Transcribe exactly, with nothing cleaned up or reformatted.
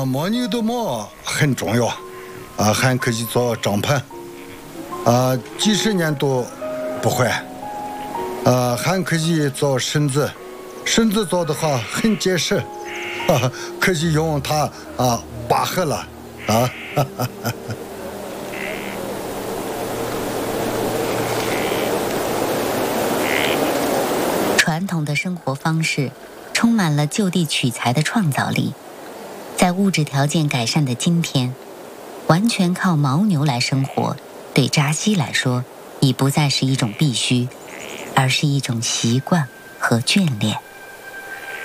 啊，牦牛的毛很重要，啊，还可以做帐篷，啊，几十年都不坏，啊，还可以做绳子，绳子做的话很结实，啊，可以用它啊拔河了，啊。哈哈哈传统的生活方式充满了就地取材的创造力，在物质条件改善的今天，完全靠牦牛来生活，对扎西来说已不再是一种必须，而是一种习惯和眷恋。